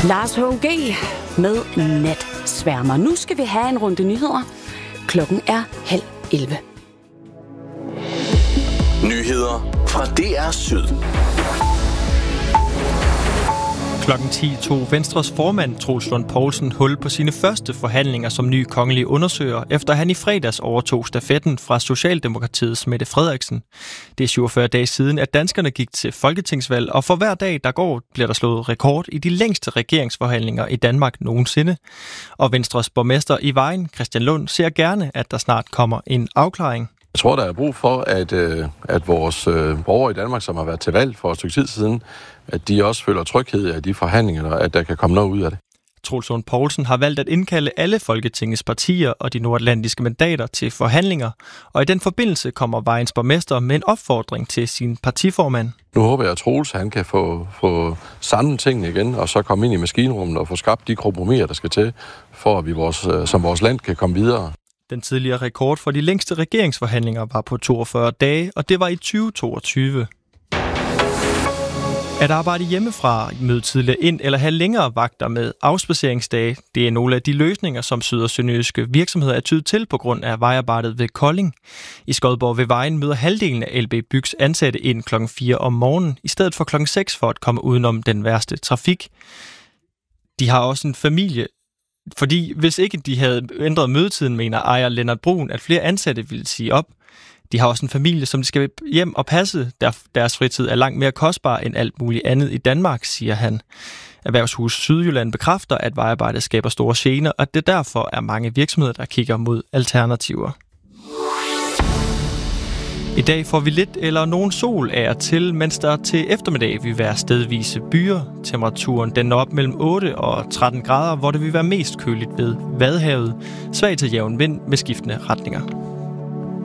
Lars H.G. med Natsværmer. Nu skal vi have en runde nyheder. Klokken er 10:30. Nyheder fra DR Syd. Klokken 10 tog Venstres formand Troels Lund Poulsen hul på sine første forhandlinger som ny kongelig undersøger, efter han i fredags overtog stafetten fra Socialdemokratiets Mette Frederiksen. Det er 47 dage siden, at danskerne gik til folketingsvalg, og for hver dag, der går, bliver der slået rekord i de længste regeringsforhandlinger i Danmark nogensinde. Og Venstres borgmester i Vejen, Christian Lund, ser gerne, at der snart kommer en afklaring. Jeg tror, der er brug for, at vores borgere i Danmark, som har været til valg for et stykke tid siden, at de også føler tryghed af de forhandlinger, at der kan komme noget ud af det. Troels Lund Poulsen har valgt at indkalde alle Folketingets partier og de nordatlantiske mandater til forhandlinger, og i den forbindelse kommer Vejens borgmester med en opfordring til sin partiformand. Nu håber jeg, at Troels han kan få samlet tingene igen, og så komme ind i maskinrummet og få skabt de kompromiser, der skal til, for at vi som vores land kan komme videre. Den tidligere rekord for de længste regeringsforhandlinger var på 42 dage, og det var i 2022. At arbejde hjemmefra, møde tidligere ind eller have længere vagter med afspaceringsdage, det er nogle af de løsninger, som syd- og sønderjyske virksomheder er tydet til på grund af vejarbejdet ved Kolding. I Skodborg ved Vejen møder halvdelen af LB Bygs ansatte ind klokken 4 om morgenen, i stedet for klokken 6 for at komme udenom den værste trafik. De har også en familie, fordi hvis ikke de havde ændret mødetiden, mener ejer Lennart Brun, at flere ansatte ville sige op. De har også en familie, som de skal hjem og passe. Deres fritid er langt mere kostbar end alt muligt andet i Danmark, siger han. Erhvervshus Sydjylland bekræfter, at vejarbejdet skaber store gener, og at det derfor er mange virksomheder, der kigger mod alternativer. I dag får vi lidt eller nogen sol af og til, mens der til eftermiddag vil være stedvise byer. Temperaturen den når op mellem 8 og 13 grader, hvor det vil være mest køligt ved Vadehavet. Svag til jævn vind med skiftende retninger.